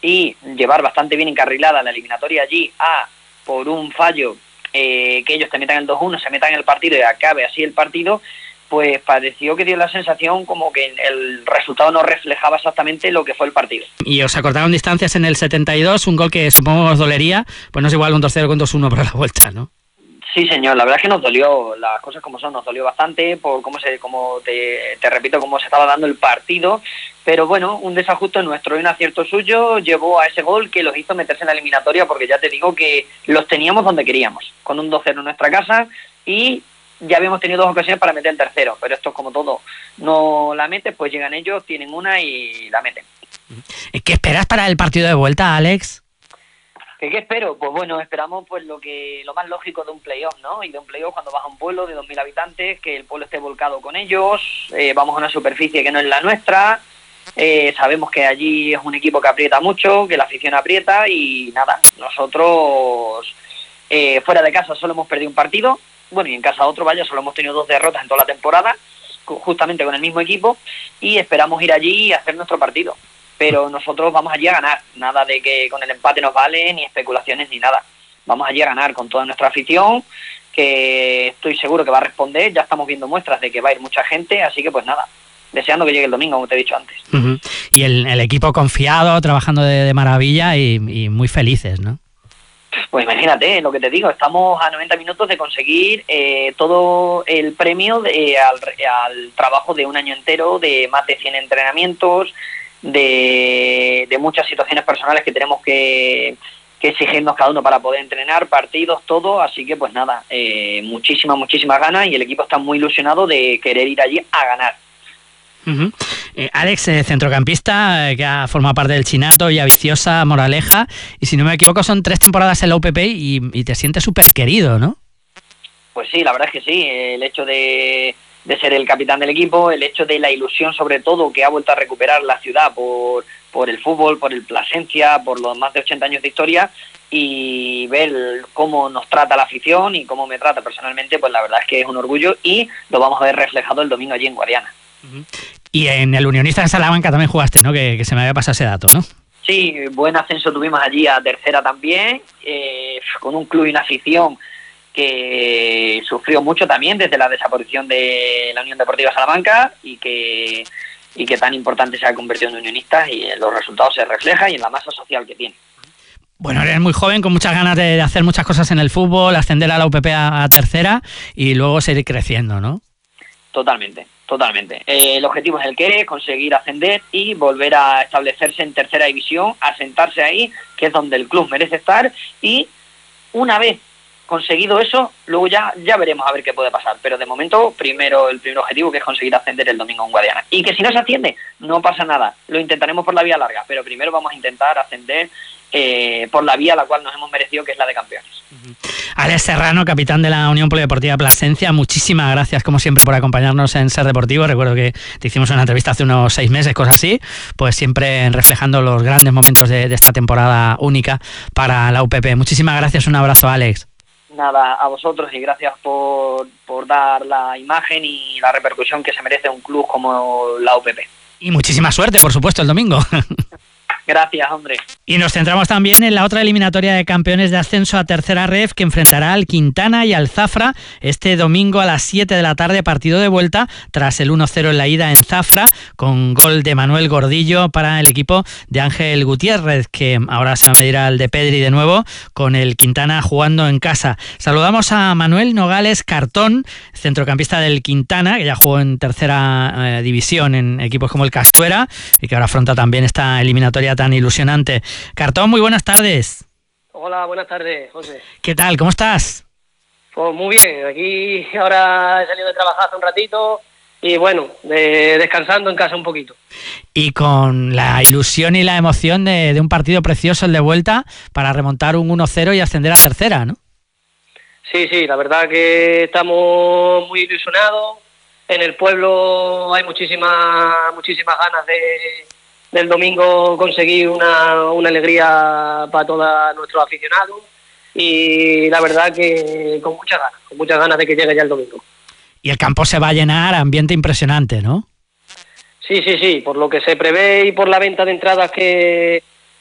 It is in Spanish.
y llevar bastante bien encarrilada la eliminatoria allí a por un fallo que ellos te metan el 2-1, se metan en el partido y acabe así el partido, pues pareció que dio la sensación como que el resultado no reflejaba exactamente lo que fue el partido. Y os acortaron distancias en el 72, un gol que supongo os dolería, pues no es igual un 2-0 con 2-1 para la vuelta, ¿no? Sí, señor, la verdad es que nos dolió, las cosas como son, nos dolió bastante por cómo te repito, cómo se estaba dando el partido, pero bueno, un desajuste nuestro y un acierto suyo llevó a ese gol que los hizo meterse en la eliminatoria, porque ya te digo que los teníamos donde queríamos, con un 2-0 en nuestra casa, y ya habíamos tenido 2 ocasiones para meter el tercero, pero esto es como todo, no la metes, pues llegan ellos, tienen una y la meten. ¿Qué esperas para el partido de vuelta, Alex? ¿Qué espero? Pues bueno, esperamos pues lo más lógico de un playoff, ¿no? Y de un playoff cuando vas a un pueblo de 2.000 habitantes, que el pueblo esté volcado con ellos, vamos a una superficie que no es la nuestra, sabemos que allí es un equipo que aprieta mucho, que la afición aprieta y nada, nosotros fuera de casa solo hemos perdido un partido, bueno, y en casa otro, vaya, solo hemos tenido 2 derrotas en toda la temporada, justamente con el mismo equipo, y esperamos ir allí y hacer nuestro partido. Pero nosotros vamos allí a ganar, nada de que con el empate nos vale, ni especulaciones, ni nada. Vamos allí a ganar con toda nuestra afición, que estoy seguro que va a responder, ya estamos viendo muestras de que va a ir mucha gente, así que pues nada, deseando que llegue el domingo, como te he dicho antes. Uh-huh. Y el equipo confiado, trabajando de maravilla y muy felices, ¿no? Pues imagínate, lo que te digo, estamos a 90 minutos de conseguir todo el premio al trabajo de un año entero, de más de 100 entrenamientos, de muchas situaciones personales que tenemos que exigirnos cada uno para poder entrenar, partidos, todo, así que pues nada, muchísimas ganas y el equipo está muy ilusionado de querer ir allí a ganar. Uh-huh. Alex, centrocampista que ha formado parte del Chinato y a Viciosa, Moraleja, y si no me equivoco son 3 temporadas en la UPP y te sientes súper querido, ¿no? Pues sí, la verdad es que sí, el hecho de ser el capitán del equipo, el hecho de la ilusión sobre todo que ha vuelto a recuperar la ciudad por el fútbol, por el Plasencia, por los más de 80 años de historia, y ver cómo nos trata la afición y cómo me trata personalmente, pues la verdad es que es un orgullo y lo vamos a ver reflejado el domingo allí en Guadiana. Uh-huh. Y en el Unionista de Salamanca también jugaste, ¿no? Que se me había pasado ese dato, ¿no? Sí, buen ascenso tuvimos allí a tercera también, con un club y una afición que sufrió mucho también desde la desaparición de la Unión Deportiva Salamanca y que tan importante se ha convertido en unionistas y en los resultados se refleja y en la masa social que tiene. Bueno, eres muy joven, con muchas ganas de hacer muchas cosas en el fútbol, ascender a la UPP a tercera y luego seguir creciendo, ¿no? Totalmente. El objetivo es el que es conseguir ascender y volver a establecerse en tercera división, asentarse ahí, que es donde el club merece estar, y una vez conseguido eso, luego ya veremos a ver qué puede pasar, pero de momento el primer objetivo, que es conseguir ascender el domingo en Guadiana, y que si no se asciende no pasa nada, lo intentaremos por la vía larga, pero primero vamos a intentar ascender por la vía a la cual nos hemos merecido, que es la de campeones. Alex Serrano, capitán de la Unión Polideportiva Plasencia, muchísimas gracias como siempre por acompañarnos en Ser Deportivo. Recuerdo que te hicimos una entrevista hace unos 6 meses, cosas así, pues siempre reflejando los grandes momentos de esta temporada única para la UPP. Muchísimas gracias, un abrazo, Alex. Nada, a vosotros y gracias por dar la imagen y la repercusión que se merece un club como la UPP. Y muchísima suerte, por supuesto, el domingo. Gracias, hombre. Y nos centramos también en la otra eliminatoria de campeones de ascenso a tercera ref, que enfrentará al Quintana y al Zafra este domingo a las 7 de la tarde, partido de vuelta tras el 1-0 en la ida en Zafra, con gol de Manuel Gordillo para el equipo de Ángel Gutiérrez, que ahora se va a medir al de Pedri de nuevo, con el Quintana jugando en casa. Saludamos a Manuel Nogales Cartón, centrocampista del Quintana, que ya jugó en tercera división en equipos como el Castuera y que ahora afronta también esta eliminatoria tan ilusionante. Cartón, muy buenas tardes. Hola, buenas tardes, José. ¿Qué tal? ¿Cómo estás? Pues muy bien, aquí ahora he salido de trabajar hace un ratito y bueno, descansando en casa un poquito. Y con la ilusión y la emoción de un partido precioso, el de vuelta, para remontar un 1-0 y ascender a tercera, ¿no? Sí, la verdad que estamos muy ilusionados. En el pueblo hay muchísimas ganas del domingo conseguir una alegría para todos nuestros aficionados y la verdad que con muchas ganas de que llegue ya el domingo. Y el campo se va a llenar, ambiente impresionante, ¿no? Sí, por lo que se prevé y por la venta de entradas que